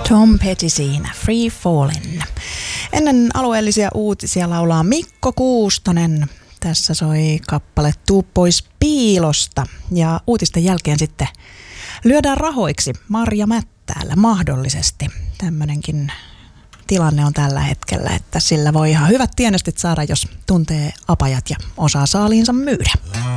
Tom Petty siinä, Free Fallin'. Ennen alueellisia uutisia laulaa Mikko Kuustonen. Tässä soi kappale Tuu pois piilosta. Ja uutisten jälkeen sitten lyödään rahoiksi Marja Mättäällä mahdollisesti. Tämmönenkin tilanne on tällä hetkellä, että sillä voi ihan hyvät tienestit saada, jos tuntee apajat ja osaa saaliinsa myydä.